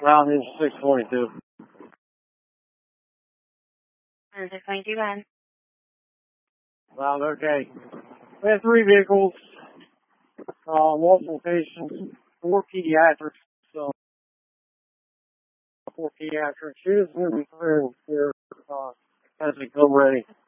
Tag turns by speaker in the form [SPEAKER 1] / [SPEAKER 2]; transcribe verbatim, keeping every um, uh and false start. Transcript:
[SPEAKER 1] Well, it's six twenty-two.
[SPEAKER 2] six twenty-two, go ahead.
[SPEAKER 1] Well, okay. We have three vehicles, uh, multiple patients, four pediatrics, so four pediatrics. She is moving through here, uh, as we come ready.